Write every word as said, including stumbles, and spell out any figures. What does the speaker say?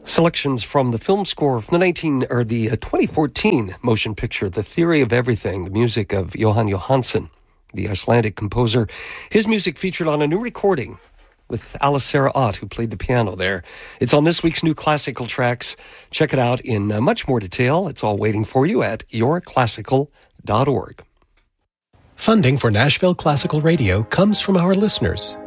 Selections from the film score from the nineteen or the uh, twenty fourteen motion picture The Theory of Everything, the music of Jóhann Jóhannsson, the Icelandic composer. His music featured on a new recording with Alice Sarah Ott, who played the piano there. It's on this week's New Classical Tracks. Check it out in uh, much more detail. It's all waiting for you at your classical dot org. Funding for Nashville Classical Radio comes from our listeners